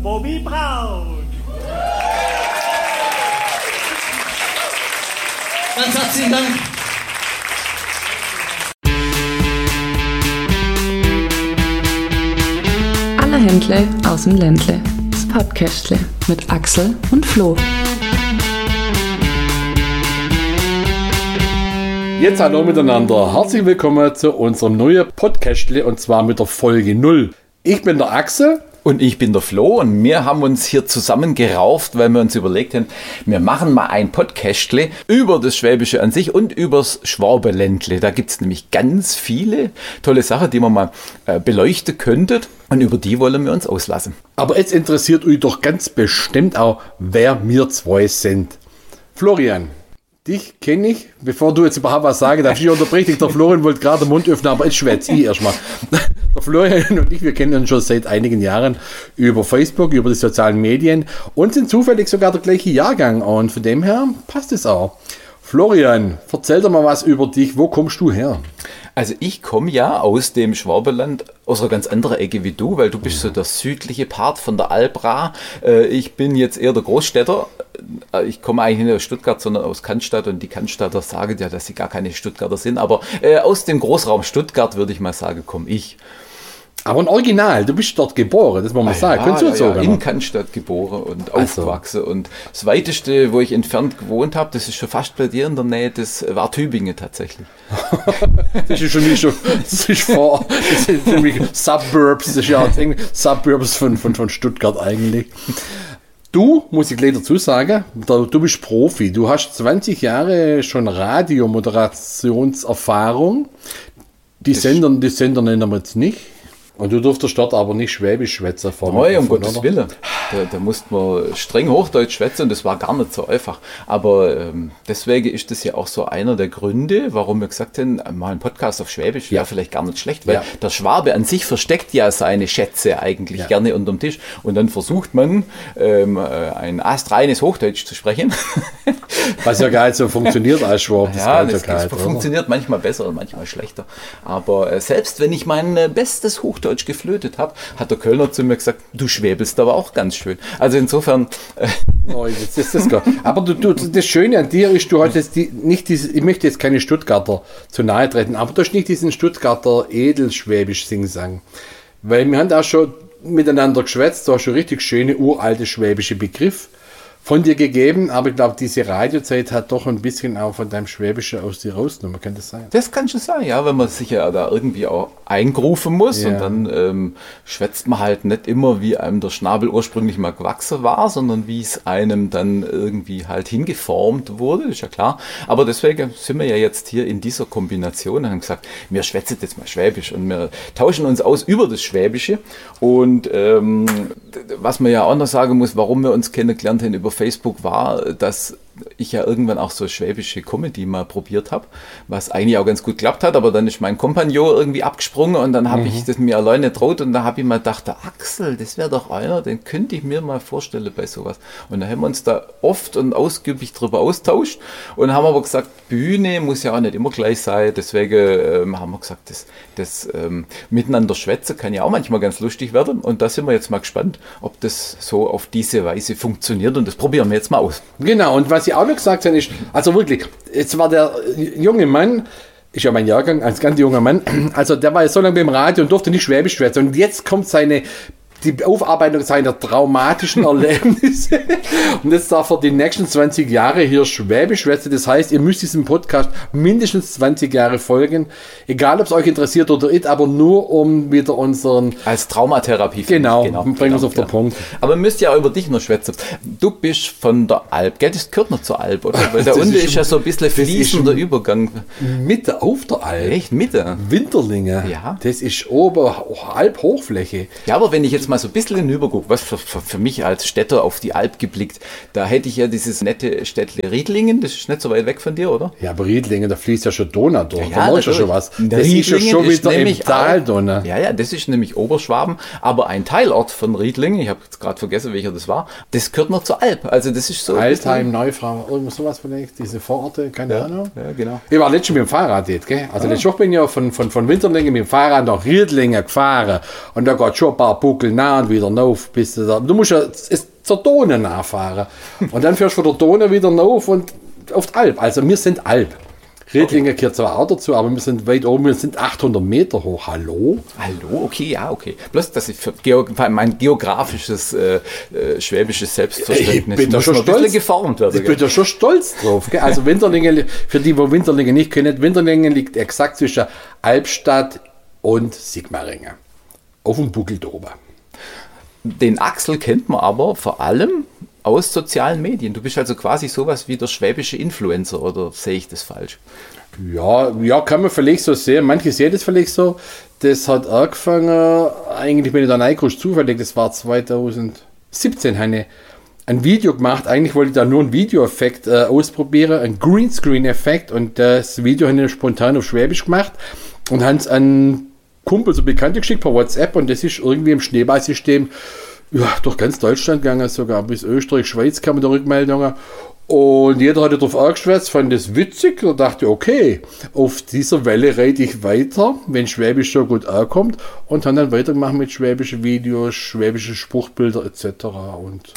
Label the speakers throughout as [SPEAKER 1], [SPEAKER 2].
[SPEAKER 1] Bobby Braun.
[SPEAKER 2] Ganz herzlichen Dank.
[SPEAKER 3] Alle Händle aus dem Ländle. Das Podcastle mit Axel und Flo.
[SPEAKER 4] Jetzt hallo miteinander. Herzlich willkommen zu unserem neuen Podcastle und zwar mit der Folge 0. Ich bin der Axel.
[SPEAKER 2] Und ich bin der Flo und wir haben uns hier zusammengerauft, weil wir uns überlegt haben, wir machen mal ein Podcastle über das Schwäbische an sich und übers Schwabenländle. Da gibt es nämlich ganz viele tolle Sachen, die man mal beleuchten könnten und über die wollen wir uns auslassen.
[SPEAKER 4] Aber jetzt interessiert euch doch ganz bestimmt auch, wer wir zwei sind. Florian, dich kenne ich, bevor du jetzt überhaupt was sagst, darf ich unterbrechen. Der Florian wollte gerade den Mund öffnen, aber jetzt schwätze ich erstmal. Der Florian und ich, wir kennen uns schon seit einigen Jahren über Facebook, über die sozialen Medien und sind zufällig sogar der gleiche Jahrgang und von dem her passt es auch. Florian, erzähl doch mal was über dich, wo kommst du her?
[SPEAKER 2] Also ich komme ja aus dem Schwabenland, aus einer ganz anderen Ecke wie du, weil du bist so der südliche Part von der Albra. Ich bin jetzt eher der Großstädter. Ich komme eigentlich nicht aus Stuttgart, sondern aus Cannstatt und die Cannstatter sagen ja, dass sie gar keine Stuttgarter sind. Aber aus dem Großraum Stuttgart, würde ich mal sagen, komme ich.
[SPEAKER 4] Aber ein Original, du bist dort geboren, das muss man sagen. Könntest du sogar
[SPEAKER 2] in Cannstatt geboren und aufgewachsen. Und das Weiteste, wo ich entfernt gewohnt habe, das ist schon fast bei dir in der Nähe, das war Tübingen tatsächlich.
[SPEAKER 4] Das ist schon nicht so, das ist nämlich Suburbs, das ist ja Suburbs von Stuttgart eigentlich. Du, muss ich gleich dazu sagen, du bist Profi, du hast 20 Jahre schon Radiomoderationserfahrung. Die Sender nennen wir jetzt nicht. Und du durftest dort aber nicht Schwäbisch schwätzen.
[SPEAKER 2] Nein, um Gottes Willen. Da musste man streng Hochdeutsch schwätzen und das war gar nicht so einfach. Aber deswegen ist das ja auch so einer der Gründe, warum wir gesagt haben, mal ein Podcast auf Schwäbisch wäre vielleicht gar nicht schlecht, weil der Schwabe an sich versteckt ja seine Schätze eigentlich gerne unterm Tisch. Und dann versucht man, ein astreines Hochdeutsch zu sprechen.
[SPEAKER 4] Was ja gar nicht so funktioniert als Schwab.
[SPEAKER 2] Das funktioniert manchmal besser und manchmal schlechter. Aber selbst wenn ich mein bestes Hochdeutsch geflötet habe, hat der Kölner zu mir gesagt, du schwäbelst aber auch ganz schön. Also insofern...
[SPEAKER 4] jetzt ist das gar. Aber das Schöne an dir ist, du hast jetzt ich möchte jetzt keine Stuttgarter zu nahe treten, aber du hast nicht diesen Stuttgarter Edelschwäbisch Singsang. Weil wir haben auch schon miteinander geschwätzt, du hast schon richtig schöne uralte schwäbische Begriff von dir gegeben, aber ich glaube, diese Radiozeit hat doch ein bisschen auch von deinem Schwäbischen aus dir rausgenommen, kann das sein?
[SPEAKER 2] Das kann schon sein, ja, wenn man sich ja da irgendwie auch eingrufen muss und dann schwätzt man halt nicht immer, wie einem der Schnabel ursprünglich mal gewachsen war, sondern wie es einem dann irgendwie halt hingeformt wurde, ist ja klar. Aber deswegen sind wir ja jetzt hier in dieser Kombination und haben gesagt, wir schwätzen jetzt mal Schwäbisch und wir tauschen uns aus über das Schwäbische und was man ja auch noch sagen muss, warum wir uns kennengelernt haben über Facebook war, dass ich ja irgendwann auch so schwäbische Comedy mal probiert habe, was eigentlich auch ganz gut geklappt hat, aber dann ist mein Kompagnon irgendwie abgesprungen und dann habe ich das mir alleine traut und da habe ich mal gedacht, der Axel, das wäre doch einer, den könnte ich mir mal vorstellen bei sowas. Und da haben wir uns da oft und ausgiebig drüber austauscht und haben aber gesagt, Bühne muss ja auch nicht immer gleich sein, deswegen haben wir gesagt, das miteinander schwätzen kann ja auch manchmal ganz lustig werden und da sind wir jetzt mal gespannt, ob das so auf diese Weise funktioniert und das probieren wir jetzt mal aus.
[SPEAKER 4] Genau, und was ich auch noch gesagt habe, ist, also wirklich, jetzt war der junge Mann, ist ja mein Jahrgang, als ganz junger Mann, also der war ja so lange beim Radio und durfte nicht Schwäbisch schwätzen und jetzt kommt die Aufarbeitung seiner traumatischen Erlebnisse und jetzt darf er die nächsten 20 Jahre hier Schwäbisch schwätzen. Das heißt, ihr müsst diesem Podcast mindestens 20 Jahre folgen, egal ob es euch interessiert oder nicht, aber nur um wieder unseren...
[SPEAKER 2] Als Traumatherapie.
[SPEAKER 4] Genau, bringen uns auf den Punkt.
[SPEAKER 2] Aber wir müsst ja auch über dich noch schwätzen. Du bist von der Alp, gell? Das gehört noch zur Alp, oder? Weil da unten ist ja so ein bisschen fließender Übergang.
[SPEAKER 4] Mitte auf der Alp.
[SPEAKER 2] Echt, Mitte?
[SPEAKER 4] Winterlinge.
[SPEAKER 2] Ja.
[SPEAKER 4] Das ist Alp-Hochfläche.
[SPEAKER 2] Ja, aber wenn ich jetzt mal so ein bisschen hinübergucke, was für mich als Städter auf die Alp geblickt, da hätte ich ja dieses nette Städtle Riedlingen, das ist nicht so weit weg von dir, oder?
[SPEAKER 4] Ja, aber Riedlingen, da fließt ja schon Donau durch,
[SPEAKER 2] ja,
[SPEAKER 4] da ist ja schon was.
[SPEAKER 2] Das ist ja schon wieder im
[SPEAKER 4] Tal Donau.
[SPEAKER 2] Ja, das ist nämlich Oberschwaben, aber ein Teilort von Riedlingen, ich habe jetzt gerade vergessen, welcher das war, das gehört noch zur Alp, also das ist so...
[SPEAKER 4] Altheim, Neufrau, irgendwas sowas vielleicht, diese Vororte, keine Ahnung.
[SPEAKER 2] Ja, genau.
[SPEAKER 4] Ich war letztens mit dem Fahrrad jetzt, gell? Also letztes Woche bin ich ja von Winterlingen mit dem Fahrrad nach Riedlingen gefahren und da geht schon ein paar Buckeln nach und wieder rauf. Bis du musst ja zur Donau nachfahren. Und dann fährst du von der Donau wieder rauf und auf die Alp. Also wir sind Alp. Riedlingen gehört zwar auch dazu, aber wir sind weit oben, wir sind 800 Meter hoch. Hallo?
[SPEAKER 2] Hallo, okay, ja, okay. Bloß, dass ich für mein geografisches, schwäbisches Selbstverständnis
[SPEAKER 4] ich bin da schon
[SPEAKER 2] ein bisschen
[SPEAKER 4] stolz.
[SPEAKER 2] geformt werden.
[SPEAKER 4] Ich bin da schon stolz drauf. Gell? Also Winterlingen, für die, wo Winterlingen nicht kennen, Winterlingen liegt exakt zwischen Albstadt und Sigmaringen. Auf dem Buckel da oben.
[SPEAKER 2] Den Axel kennt man aber vor allem aus sozialen Medien. Du bist also quasi sowas wie der schwäbische Influencer, oder sehe ich das falsch?
[SPEAKER 4] Ja, kann man vielleicht so sehen. Manche sehen das vielleicht so. Das hat angefangen, eigentlich bin ich da reingerutscht, zufällig, das war 2017, habe ich ein Video gemacht. Eigentlich wollte ich da nur einen Videoeffekt ausprobieren, einen Greenscreen-Effekt, und das Video habe ich spontan auf Schwäbisch gemacht und habe es an Kumpel, so Bekannte geschickt per WhatsApp, und das ist irgendwie im Schneeballsystem durch ganz Deutschland gegangen, sogar bis Österreich, Schweiz kamen da Rückmeldungen. Und jeder hatte darauf angeschwärzt, fand das witzig und dachte, okay, auf dieser Welle reite ich weiter, wenn Schwäbisch so gut ankommt, und dann weitergemacht mit schwäbischen Videos, schwäbische Spruchbilder etc. Und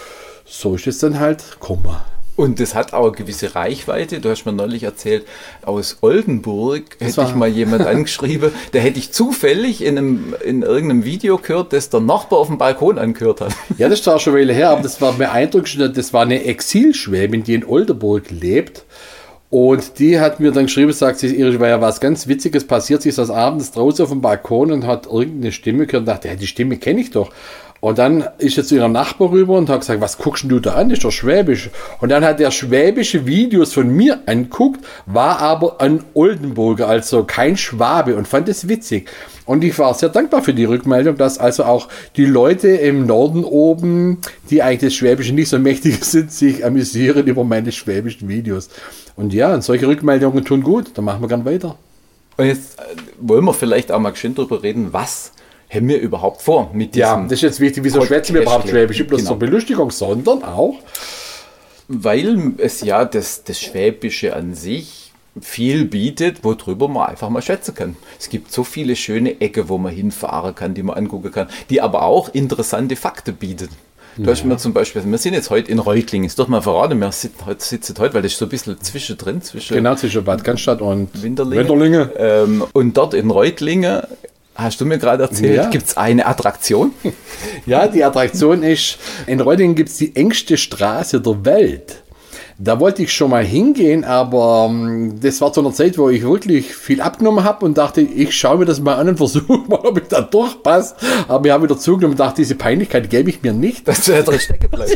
[SPEAKER 4] so ist es dann halt gekommen.
[SPEAKER 2] Und das hat auch eine gewisse Reichweite. Du hast mir neulich erzählt, aus Oldenburg hätte ich mal jemand angeschrieben, der hätte ich zufällig in irgendeinem Video gehört, das der Nachbar auf dem Balkon angehört hat.
[SPEAKER 4] Ja, das ist zwar schon eine Weile her, aber das war beeindruckend. Das war eine Exilschwäbin, die in Oldenburg lebt. Und die hat mir dann geschrieben, sagt sie, ihr war ja was ganz Witziges passiert. Sie ist abends draußen auf dem Balkon und hat irgendeine Stimme gehört und dachte, ja, die Stimme kenne ich doch. Und dann ist er zu ihrem Nachbar rüber und hat gesagt, was guckst du da an? Das ist doch Schwäbisch. Und dann hat er schwäbische Videos von mir anguckt, war aber ein Oldenburger, also kein Schwabe, und fand es witzig. Und ich war sehr dankbar für die Rückmeldung, dass also auch die Leute im Norden oben, die eigentlich das Schwäbische nicht so mächtig sind, sich amüsieren über meine schwäbischen Videos. Und ja, und solche Rückmeldungen tun gut, dann machen wir gern weiter.
[SPEAKER 2] Und jetzt wollen wir vielleicht auch mal geschwind drüber reden, was haben wir überhaupt vor mit diesem.
[SPEAKER 4] Ja, das ist jetzt wichtig, wieso schwätzen wir überhaupt Schwäbisch? Nicht bloß
[SPEAKER 2] Genau.
[SPEAKER 4] zur Belustigung, sondern auch,
[SPEAKER 2] weil es ja das Schwäbische an sich viel bietet, worüber man einfach mal schätzen kann. Es gibt so viele schöne Ecken, wo man hinfahren kann, die man angucken kann, die aber auch interessante Fakten bieten. Du hast mir zum Beispiel, wir sind jetzt heute in Reutlingen, ist doch mal verraten, wir sitzen heute, weil das ist so ein bisschen zwischendrin,
[SPEAKER 4] zwischen Bad Cannstatt und
[SPEAKER 2] Winterlingen. Und dort in Reutlingen, hast du mir gerade erzählt,
[SPEAKER 4] Ja.
[SPEAKER 2] gibt es eine Attraktion?
[SPEAKER 4] Ja, die Attraktion ist, in Reutlingen gibt es die engste Straße der Welt. Da wollte ich schon mal hingehen, aber das war zu einer Zeit, wo ich wirklich viel abgenommen habe und dachte, ich schaue mir das mal an und versuche mal, ob ich da durchpasse. Aber ich habe wieder zugenommen und dachte, diese Peinlichkeit gebe ich mir nicht.
[SPEAKER 2] Dass du da drin stecken bleibst.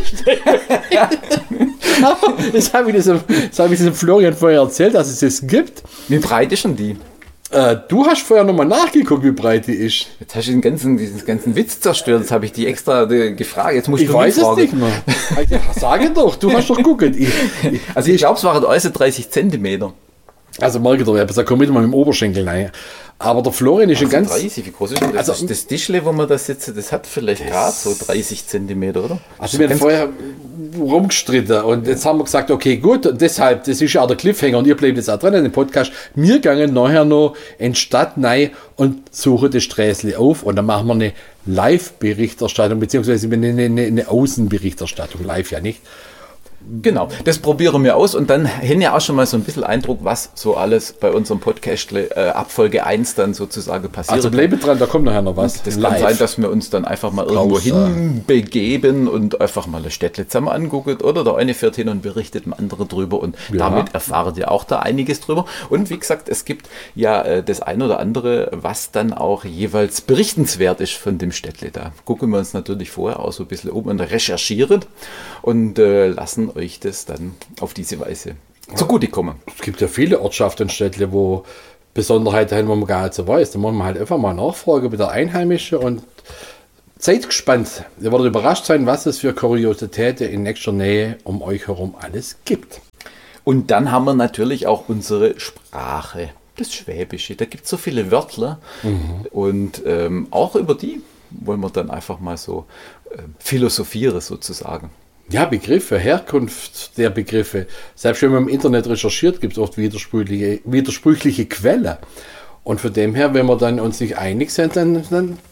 [SPEAKER 4] Das habe ich diesem Florian vorher erzählt, dass es das gibt.
[SPEAKER 2] Wie breit ist denn die?
[SPEAKER 4] Du hast vorher nochmal nachgeguckt, wie breit die ist.
[SPEAKER 2] Jetzt hast du diesen ganzen Witz zerstört. Jetzt habe ich die extra gefragt. Jetzt musst
[SPEAKER 4] Ich
[SPEAKER 2] du
[SPEAKER 4] weiß
[SPEAKER 2] mich
[SPEAKER 4] es
[SPEAKER 2] fragen.
[SPEAKER 4] nicht mehr. Sage doch, du hast doch geguckt.
[SPEAKER 2] Also ich glaube, es waren äußerst 30 Zentimeter.
[SPEAKER 4] Also merke doch, da komm mit mal mit dem Oberschenkel rein. Aber der Florian ist ein ganz...
[SPEAKER 2] 30, wie groß ist denn das?
[SPEAKER 4] Also-
[SPEAKER 2] Das Tischle, wo man das jetzt, das hat vielleicht gerade so 30 Zentimeter, oder?
[SPEAKER 4] Also wir haben vorher rumgestritten und jetzt haben wir gesagt, okay, gut, und deshalb, das ist ja auch der Cliffhanger und ihr bleibt jetzt auch dran in dem Podcast. Wir gehen nachher noch in die Stadt rein und suchen das Sträßli auf und dann machen wir eine Live-Berichterstattung, beziehungsweise eine Außenberichterstattung, live ja nicht.
[SPEAKER 2] Genau, das probieren wir aus und dann haben wir auch schon mal so ein bisschen Eindruck, was so alles bei unserem Podcast ab Folge 1 dann sozusagen passiert.
[SPEAKER 4] Also bleibe dran, da kommt nachher noch was.
[SPEAKER 2] Das kann sein, dass wir uns dann einfach mal irgendwo hinbegeben und einfach mal eine Städtle zusammen angucken. Oder der eine fährt hin und berichtet dem anderen drüber und damit erfahrt ihr auch da einiges drüber. Und wie gesagt, es gibt ja das ein oder andere, was dann auch jeweils berichtenswert ist von dem Städtle. Da gucken wir uns natürlich vorher auch so ein bisschen um und recherchieren und lassen euch das dann auf diese Weise zugutekommen.
[SPEAKER 4] Es gibt ja viele Ortschaften und Städte, wo Besonderheiten haben, wo man gar nicht so weiß. Da muss man halt einfach mal nachfragen bei der Einheimischen und seid gespannt. Ihr werdet überrascht sein, was es für Kuriositäten in nächster Nähe um euch herum alles gibt.
[SPEAKER 2] Und dann haben wir natürlich auch unsere Sprache, das Schwäbische. Da gibt es so viele Wörter und auch über die wollen wir dann einfach mal so philosophieren sozusagen.
[SPEAKER 4] Ja, Begriffe, Herkunft der Begriffe. Selbst wenn man im Internet recherchiert, gibt es oft widersprüchliche Quellen. Und von dem her, wenn wir dann uns nicht einig sind, dann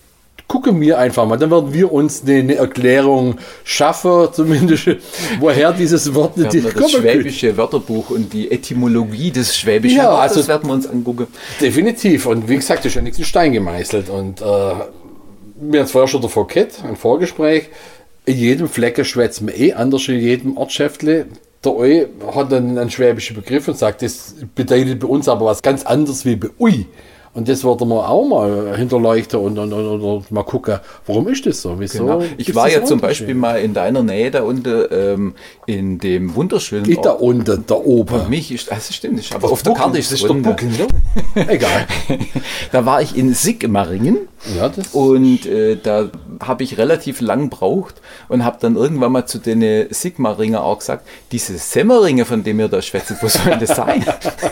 [SPEAKER 4] gucken wir einfach mal. Dann werden wir uns eine Erklärung schaffen, zumindest, woher dieses Wort
[SPEAKER 2] nicht kommen. Das schwäbische Wörterbuch und die Etymologie des schwäbischen Wortes, das werden wir uns angucken.
[SPEAKER 4] Definitiv. Und wie gesagt, das ist ja nichts in Stein gemeißelt. Und wir haben es vorher schon davor gehabt, ein Vorgespräch. In jedem Flecken schwätzen wir anders in jedem Ortschäftle. Der Eu hat einen schwäbischen Begriff und sagt, das bedeutet bei uns aber was ganz anderes wie bei Ui. Und das wollten wir auch mal hinterleuchten und mal gucken, warum ist das so? Wieso?
[SPEAKER 2] Genau. Ich war ja zum Beispiel mal in deiner Nähe da unten in dem wunderschönen
[SPEAKER 4] Ort. Da unten, da oben.
[SPEAKER 2] Für mich ist, das stimmt nicht, aber auf der Karte ist es
[SPEAKER 4] der Buckel, ne? Egal.
[SPEAKER 2] Da war ich in Sigmaringen und da habe ich relativ lang gebraucht und habe dann irgendwann mal zu den Sigmaringer auch gesagt, diese Semmeringe, von denen ihr da schwätzt, wo soll das sein?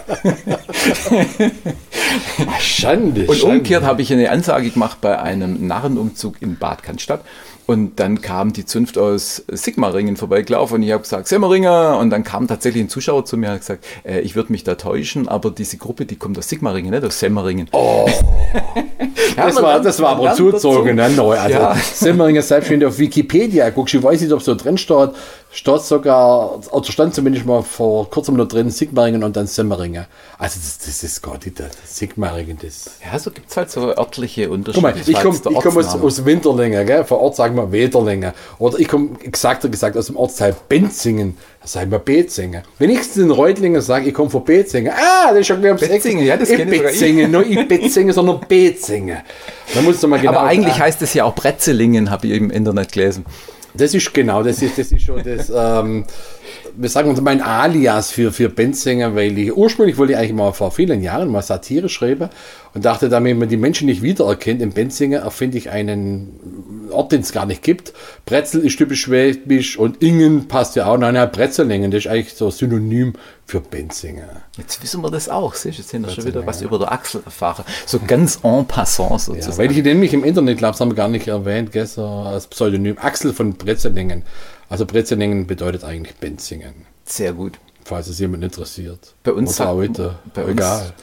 [SPEAKER 4] Schande.
[SPEAKER 2] Und umgekehrt habe ich eine Ansage gemacht bei einem Narrenumzug in Bad Cannstatt. Und dann kam die Zunft aus Sigmaringen vorbeigelaufen und ich habe gesagt, Semmeringer. Und dann kam tatsächlich ein Zuschauer zu mir und hat gesagt, ich würde mich da täuschen, aber diese Gruppe, die kommt aus Sigmaringen, nicht aus Semmeringen.
[SPEAKER 4] Oh, ja, das war aber zugezogen. Also ja. Semmeringen, selbst wenn du auf Wikipedia guckst, ich weiß nicht, ob es so drin steht sogar, oder stand zumindest mal vor kurzem noch drin, Sigmaringen und dann Semmeringen. Also das ist gar nicht Sigmaringen.
[SPEAKER 2] Ja, so gibt es halt so örtliche Unterschiede.
[SPEAKER 4] Guck mal, ich komme aus Winterlingen, gell? Vor Ort sagen wir Wederlingen. Oder ich komme, gesagt aus dem Ortsteil Benzingen, da sagen wir Betzingen. Wenn ich in Reutlingen sage, ich komme von Betzingen, das ist schon gleich ums Eck.
[SPEAKER 2] Betzingen, ja, das kenne ich
[SPEAKER 4] Betzingen, nicht Betzingen, sondern Betzingen.
[SPEAKER 2] Aber eigentlich heißt es ja auch Bretzelingen, habe ich im Internet gelesen.
[SPEAKER 4] Das ist schon das, wir sagen uns mein Alias für Benzinger, weil ursprünglich wollte ich eigentlich mal vor vielen Jahren mal Satire schreiben und dachte, damit man die Menschen nicht wiedererkennt, in Benzinger erfinde ich einen Ort, den es gar nicht gibt. Bretzel ist typisch schwäbisch und Ingen passt ja auch. Nein, Bretzelingen, das ist eigentlich so Synonym für Benzinger.
[SPEAKER 2] Jetzt wissen wir das auch, siehst du, jetzt haben wir schon wieder was über der Achsel erfahren. So ganz en passant sozusagen.
[SPEAKER 4] Ja, weil ich nämlich im Internet, glaube ich, haben wir gar nicht erwähnt, so als Pseudonym Axel von Bretzelingen. Also Bretzelingen bedeutet eigentlich Benzingen.
[SPEAKER 2] Sehr gut.
[SPEAKER 4] Falls es jemand interessiert.
[SPEAKER 2] Bei uns
[SPEAKER 4] oder heute. Egal.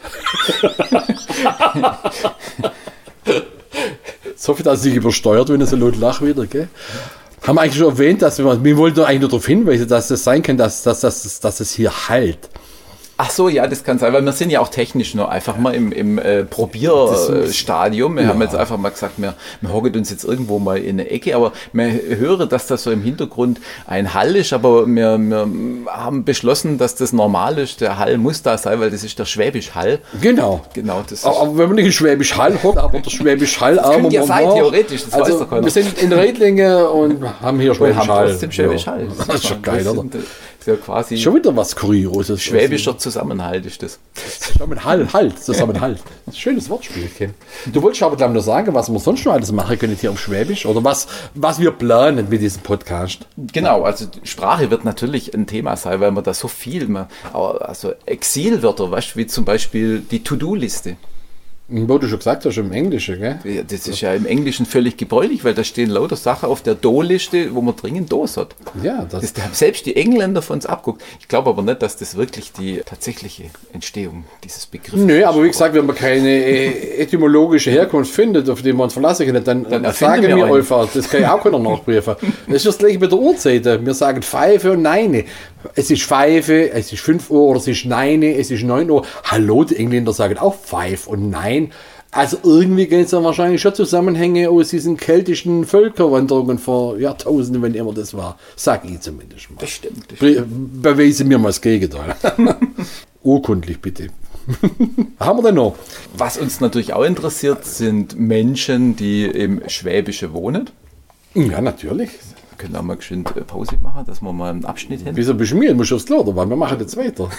[SPEAKER 4] Ich hoffe, dass ich übersteuert, wenn es so laut lacht wieder, gell? Haben wir eigentlich schon erwähnt, dass wir wollten eigentlich nur darauf hinweisen, dass es sein kann, dass es hier halt.
[SPEAKER 2] Ach so, ja, das kann sein, weil wir sind ja auch technisch noch einfach mal im Probierstadium. Wir haben jetzt einfach mal gesagt, wir hocken uns jetzt irgendwo mal in eine Ecke, aber wir hören, dass das so im Hintergrund ein Hall ist, aber wir haben beschlossen, dass das normal ist. Der Hall muss da sein, weil das ist der Schwäbisch Hall.
[SPEAKER 4] Genau.
[SPEAKER 2] Das
[SPEAKER 4] aber wenn man nicht in Schwäbisch Hall hockt, aber der Schwäbisch Hall...
[SPEAKER 2] Das könnte ja sein, theoretisch, das weiß doch keiner.
[SPEAKER 4] Wir sind in Reutlingen und haben hier Schwäbisch Hall.
[SPEAKER 2] Trotzdem Schwäbisch Hall.
[SPEAKER 4] Das ist schon geil, oder?
[SPEAKER 2] Ja, quasi
[SPEAKER 4] schon wieder was Kurioses.
[SPEAKER 2] Schwäbischer Zusammenhalt ist das.
[SPEAKER 4] Zusammenhalt. Schönes Wortspielchen. Du wolltest aber glaube ich noch sagen, was wir sonst noch alles machen können hier auf Schwäbisch oder was wir planen mit diesem Podcast.
[SPEAKER 2] Genau, also Sprache wird natürlich ein Thema sein, weil man da so viel, also Exilwörter, weißt du, wie zum Beispiel die To-Do-Liste.
[SPEAKER 4] Wo du schon gesagt hast, im Englischen, gell?
[SPEAKER 2] Ja, das ist ja im Englischen völlig gebräuchlich, weil da stehen lauter Sachen auf der Do-Liste, wo man dringend Dos hat.
[SPEAKER 4] Ja,
[SPEAKER 2] das haben selbst die Engländer von uns abguckt. Ich glaube aber nicht, dass das wirklich die tatsächliche Entstehung dieses Begriffs ist.
[SPEAKER 4] Nö, aber wie gesagt, wenn man keine etymologische Herkunft findet, auf die man uns verlassen kann, dann sagen wir einfach, das kann ja auch keiner nachprüfen. Das ist das gleiche mit der Uhrzeit. Wir sagen Pfeife und Neine. Es ist Pfeife, es ist 5 Uhr oder es ist Neine, es ist 9 Uhr. Hallo, die Engländer sagen auch Pfeif und Nein. Also irgendwie gibt es ja wahrscheinlich schon Zusammenhänge aus diesen keltischen Völkerwanderungen vor Jahrtausenden, wenn immer das war. Sag ich zumindest mal.
[SPEAKER 2] Das stimmt.
[SPEAKER 4] Beweise mir mal das Gegenteil. Urkundlich bitte. Haben wir denn noch?
[SPEAKER 2] Was uns natürlich auch interessiert, sind Menschen, die im Schwäbische wohnen.
[SPEAKER 4] Ja, natürlich.
[SPEAKER 2] Wir können auch mal geschwind Pause machen, dass wir mal einen Abschnitt haben.
[SPEAKER 4] Wieso bist du mir? Du musst aufs Klo, weil wir machen jetzt weiter.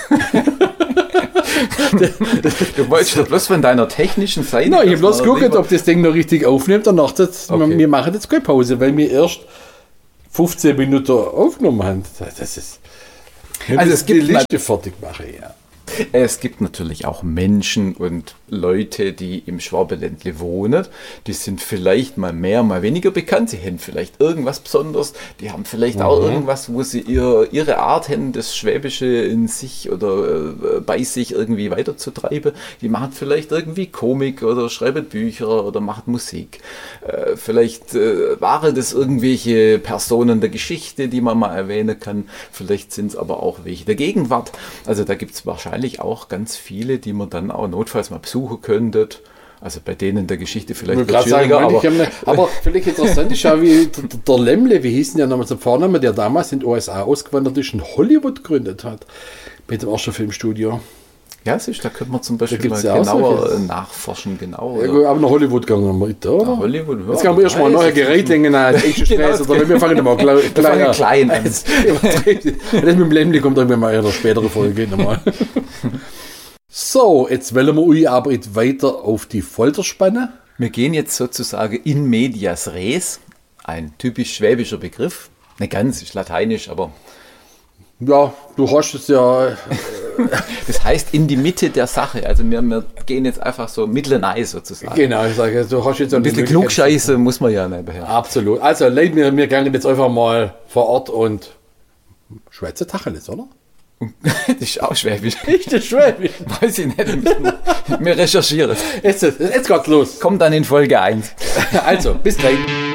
[SPEAKER 2] Du wolltest doch bloß von deiner technischen Seite...
[SPEAKER 4] Nein, ich habe bloß geguckt, ob das Ding noch richtig aufnimmt. Danach wir machen jetzt keine Pause, weil wir erst 15 Minuten aufgenommen haben. Das ist...
[SPEAKER 2] Also es gibt
[SPEAKER 4] die Liste fertig machen, ja.
[SPEAKER 2] Es gibt natürlich auch Menschen und Leute, die im Schwabenländle wohnen. Die sind vielleicht mal mehr, mal weniger bekannt. Sie haben vielleicht irgendwas Besonderes. Die haben vielleicht auch irgendwas, wo sie ihre Art haben, das Schwäbische in sich oder bei sich irgendwie weiterzutreiben. Die machen vielleicht irgendwie Komik oder schreiben Bücher oder machen Musik. Vielleicht waren das irgendwelche Personen der Geschichte, die man mal erwähnen kann. Vielleicht sind es aber auch welche der Gegenwart. Also da gibt es wahrscheinlich auch ganz viele, die man dann auch notfalls mal besuchen könntet. Also bei denen der Geschichte vielleicht
[SPEAKER 4] wird schwieriger, aber vielleicht interessant ist ja, wie der Lemle, wie hieß denn der nochmal zum Vornamen, der damals in den USA ausgewandert ist und Hollywood gegründet hat, mit dem ersten Filmstudio.
[SPEAKER 2] Ja, da könnte man zum Beispiel mal
[SPEAKER 4] ja
[SPEAKER 2] genauer nachforschen. Genau,
[SPEAKER 4] ja, aber nach Hollywood gegangen wir mit, oder?
[SPEAKER 2] Hollywood, ja.
[SPEAKER 4] Jetzt kann man erstmal neue Gerätlängen als echte Straße, oder wir fangen mal klein an. Das mit dem Lemle kommt irgendwann mal in einer späteren Folge nochmal. So, jetzt wollen wir euch aber jetzt weiter auf die Folter spannen.
[SPEAKER 2] Wir gehen jetzt sozusagen in medias res, ein typisch schwäbischer Begriff. Nicht ganz, ist lateinisch, aber...
[SPEAKER 4] Ja, du hast es ja...
[SPEAKER 2] Das heißt in die Mitte der Sache. Also wir gehen jetzt einfach so mittelnei sozusagen.
[SPEAKER 4] Genau, ich sage, du hast jetzt
[SPEAKER 2] ein bisschen Klugscheiße muss man ja nebenher.
[SPEAKER 4] Absolut. Also Leute, wir gehen jetzt einfach mal vor Ort und Schweizer Tacheles, oder?
[SPEAKER 2] Das ist auch schwäbisch.
[SPEAKER 4] Ist das schwäbisch?
[SPEAKER 2] Weiß ich nicht. Wir recherchieren.
[SPEAKER 4] Jetzt geht's los.
[SPEAKER 2] Kommt dann in Folge 1.
[SPEAKER 4] Also, bis gleich.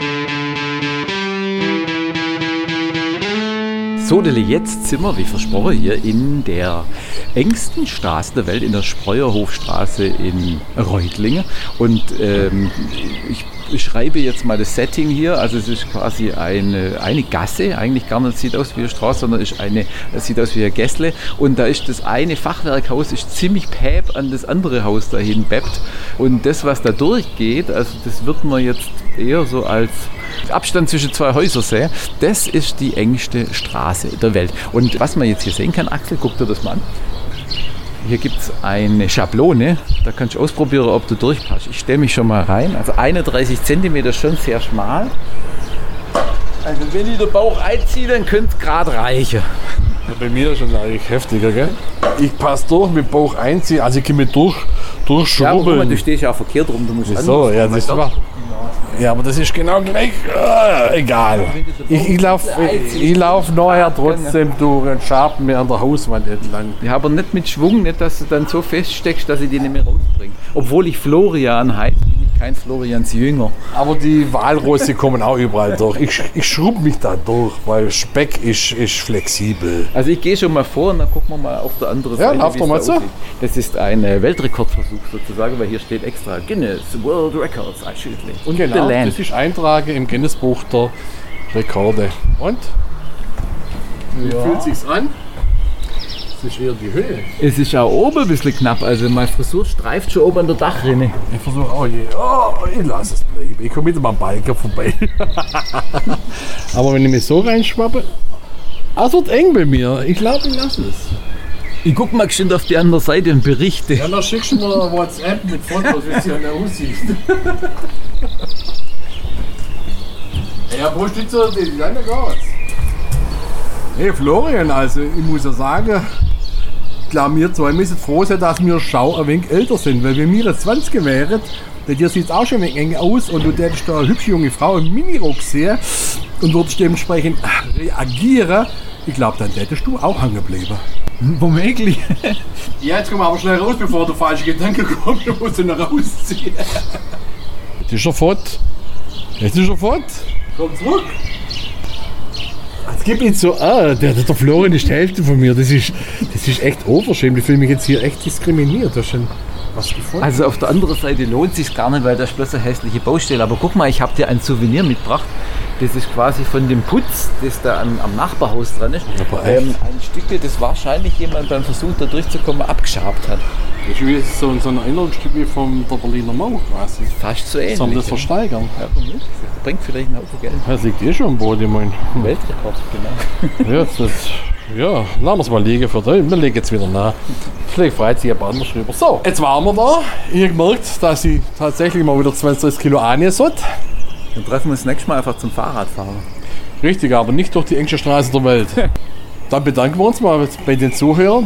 [SPEAKER 2] So, jetzt sind wir, wie versprochen, hier in der engsten Straße der Welt, in der Spreuerhofstraße in Reutlingen. Und ich beschreibe jetzt mal das Setting hier. Also es ist quasi eine Gasse, eigentlich gar nicht sieht aus wie eine Straße, sondern es sieht aus wie ein Gässle. Und da ist das eine Fachwerkhaus ist ziemlich päb an das andere Haus dahin beppt. Und das, was da durchgeht, also das wird man jetzt eher so als Abstand zwischen zwei Häusern sehen, das ist die engste Straße der Welt. Und was man jetzt hier sehen kann, Axel, guck dir das mal an. Hier gibt es eine Schablone, da kannst du ausprobieren, ob du durchpasst. Ich stelle mich schon mal rein, also 31 cm, schon sehr schmal. Also wenn ich den Bauch einziehe, dann könnte es gerade reichen.
[SPEAKER 4] Ja, bei mir ist schon eigentlich heftiger, gell? Ich passe durch mit Bauch einziehen, also ich kann mich durchschrubbeln.
[SPEAKER 2] Ja, aber guck mal, du stehst ja auch verkehrt rum, du musst
[SPEAKER 4] so, ja, das war. Ja, aber das ist genau gleich. Egal. Ich lauf nachher trotzdem durch und schabe mir an der Hauswand entlang.
[SPEAKER 2] Ja, aber nicht mit Schwung, nicht, dass du dann so feststeckst, dass ich die nicht mehr rausbringe. Obwohl ich Florian heiße, bin ich kein Florians Jünger.
[SPEAKER 4] Aber die Walrosse kommen auch überall durch. Ich schrub mich da durch, weil Speck ist flexibel.
[SPEAKER 2] Also ich gehe schon mal vor und dann gucken wir mal auf der anderen Seite.
[SPEAKER 4] Ja, lauf doch mal so.
[SPEAKER 2] Das ist ein Weltrekordversuch sozusagen, weil hier steht extra Guinness World Records actually.
[SPEAKER 4] Und genau, das ist Eintrage im Guinness-Buch der Rekorde. Und? Wie fühlt sich's an? Das ist eher die Höhe.
[SPEAKER 2] Es ist auch oben ein bisschen knapp, also meine Frisur streift schon oben an der Dachrinne.
[SPEAKER 4] Ich versuche auch ich lasse es bleiben. Ich komme mit meinem Biker vorbei. Aber wenn ich mich so reinschwappe, es wird eng bei mir. Ich glaube, ich lasse es.
[SPEAKER 2] Ich guck mal bestimmt auf die andere Seite und berichte.
[SPEAKER 4] Ja, dann schickst du mir WhatsApp mit Fotos, wie es hier aussieht. Ja, wo steht so die Lande geht's? Hey Florian, also ich muss ja sagen, ich glaube, wir zwei müssen froh sein, dass wir ein wenig älter sind, weil wenn wir jetzt 20 wären, bei dir sieht es auch schon ein wenig eng aus und du hättest da eine hübsche junge Frau im Minirock sehen und würdest dementsprechend reagieren, ich glaube, dann hättest du auch hängen bleiben.
[SPEAKER 2] Womöglich.
[SPEAKER 4] Ja, jetzt komm aber schnell raus, bevor der falsche Gedanke kommt, dann musst du noch rausziehen. Jetzt ist er fort. Komm zurück. Es gibt ihn so, der Florian ist die Hälfte von mir. Das ist echt unverschämt. Ich fühle mich jetzt hier echt diskriminiert. Das ist schon was gefunden.
[SPEAKER 2] Also auf der anderen Seite lohnt es sich gar nicht, weil da ist bloß eine hässliche Baustelle. Aber guck mal, ich habe dir ein Souvenir mitgebracht. Das ist quasi von dem Putz, das da am Nachbarhaus dran ist. Ein Stück, das wahrscheinlich jemand beim Versuch da durchzukommen abgeschabt hat.
[SPEAKER 4] Das ist wie so ein Erinnerungsstück wie von der Berliner Mauer quasi.
[SPEAKER 2] Fast so ähnlich.
[SPEAKER 4] Sollen das versteigern?
[SPEAKER 2] Ja, das bringt vielleicht einen Haufen Geld.
[SPEAKER 4] Das liegt eh schon am Boden, ich meine.
[SPEAKER 2] Weltrekord, genau.
[SPEAKER 4] Ja, lassen wir es mal liegen für den. Wir legen jetzt wieder nach. Vielleicht freut sich jemand anders drüber. So, jetzt waren wir da. Ich habe gemerkt, dass ich tatsächlich mal wieder 20 Kilo annehmen sollte.
[SPEAKER 2] Dann treffen wir uns das nächste Mal einfach zum Fahrradfahren.
[SPEAKER 4] Richtig, aber nicht durch die engste Straße der Welt. Dann bedanken wir uns mal bei den Zuhörern.